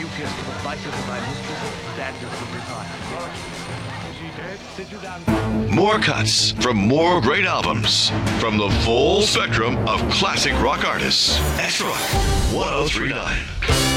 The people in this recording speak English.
You kissed the bicycle of my mistress, that is the retire. Is she dead? Sit you down. More cuts from more great albums from the full spectrum of classic rock artists. X Rock 1039.